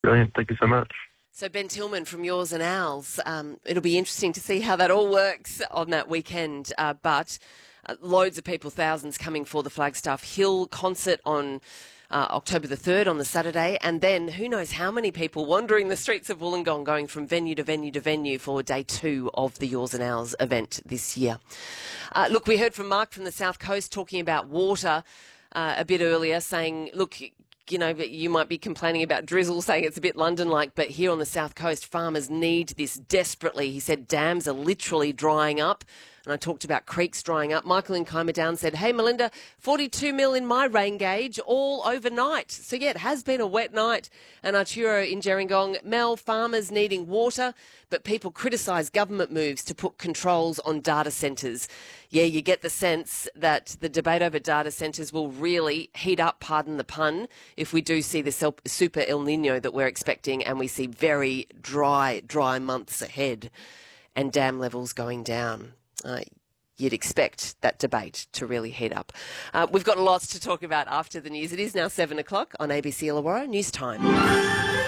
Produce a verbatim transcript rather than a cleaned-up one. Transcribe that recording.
Brilliant. Thank you so much. So Ben Tillman from Yours and Ours, um, it'll be interesting to see how that all works on that weekend. Uh, but uh, loads of people, thousands coming for the Flagstaff Hill concert on uh, October the third on the Saturday. And then who knows how many people wandering the streets of Wollongong going from venue to venue to venue for day two of the Yours and Ours event this year. Uh, look, we heard from Mark from the South Coast talking about water uh, a bit earlier, saying, look, you know, you might be complaining about drizzle, saying it's a bit London-like, but here on the South Coast, farmers need this desperately. He said dams are literally drying up, and I talked about creeks drying up. Michael in Kymadown said, hey, Melinda, forty-two mil in my rain gauge all overnight. So, yeah, it has been a wet night. And Arturo in Gerringong, Mel, farmers needing water, but people criticise government moves to put controls on data centres. Yeah, you get the sense that the debate over data centres will really heat up, pardon the pun, if we do see the super El Nino that we're expecting and we see very dry, dry months ahead and dam levels going down. Uh, you'd expect that debate to really heat up. Uh, we've got lots to talk about after the news. It is now seven o'clock on A B C Illawarra. News time.